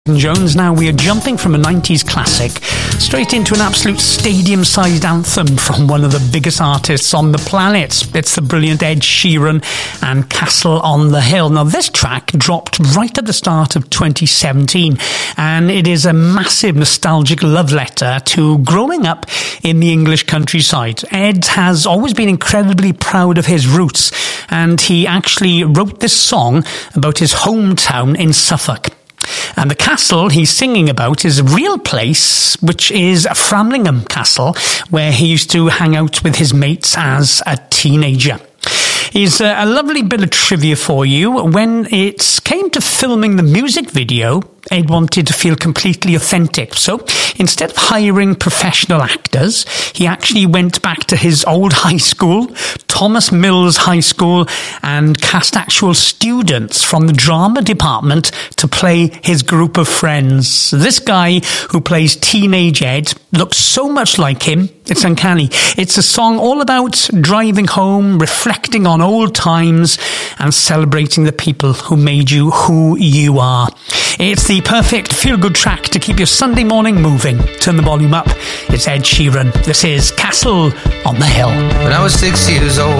Jones. Now we are jumping from a 90s classic straight into an absolute stadium-sized anthem from one of the biggest artists on the planet. It's the brilliant Ed Sheeran and Castle on the Hill. Now this track dropped right at the start of 2017 and it is a massive nostalgic love letter to growing up in the English countryside. Ed has always been incredibly proud of his roots and he actually wrote this song about his hometown in Suffolk. And the castle he's singing about is a real place, which is Framlingham Castle, where he used to hang out with his mates as a teenager. Here's a lovely bit of trivia for you. When it came to filming the music video, Ed wanted to feel completely authentic. So instead of hiring professional actors, he actually went back to his old high school, Thomas Mills High School, and cast actual students from the drama department to play his group of friends. This guy who plays teenage Ed looks so much like him, it's uncanny. It's a song all about driving home, reflecting on old times, and celebrating the people who made you who you are. It's the perfect feel-good track to keep your Sunday morning moving. Turn the volume up. It's Ed Sheeran. This is Castle on the Hill. When I was 6 years old,